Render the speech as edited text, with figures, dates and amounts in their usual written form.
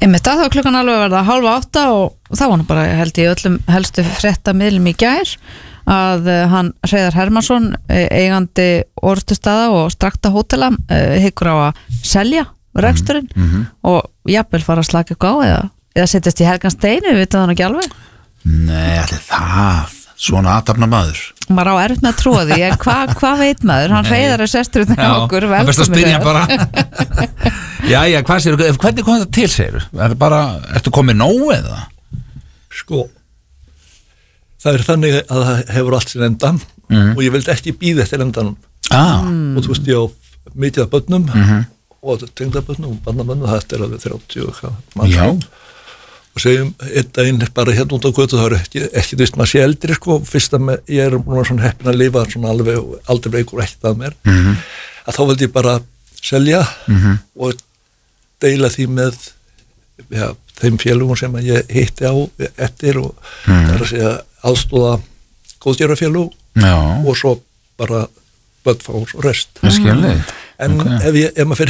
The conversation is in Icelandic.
Einmitt að þá klukkan alveg verða 7:30 og það var nú bara held ég öllum helstu fréttamiðlum í gær að hann Hreiðar Hermannsson eigandi Orrustustaða og Strakta hótela hyggur á að selja reksturinn og jafnvel fara að slaka eitthvað á eða setjast í helgan stein, við vitum það nú ekki alveg. Nei, allir það svona athafna maður. Maður á erfitt með að trúa því, en hvað veit maður? Hann Hreiðar sestur út af okkur, velkomin. Já, það best að spyrja bara. Jæja, hvað segirðu? Hvernig kom þetta til, segirðu? Ertu komið nóg eða? Sko, það þannig að það hefur allt sér endan og ég vildi ekki bíða eftir endanum. Og þú veist, ég á mikið af börnum og tengdabörnum og barnabörnum, þetta alveg 30 manns. Og segjum, einn daginn bara hérna út á götu, það ekki vist maður sé eldri, sko, fyrst að ég núna svona heppin að lifa svona alveg og aldrei veikur ekkert að mér, að þá vildi ég bara selja og deila því með þeim félugum sem ég hitti á eftir og það að segja aðstóða góðgerðarfélug og svo bara börnfárs og rest. Það skilji. En ef maður fer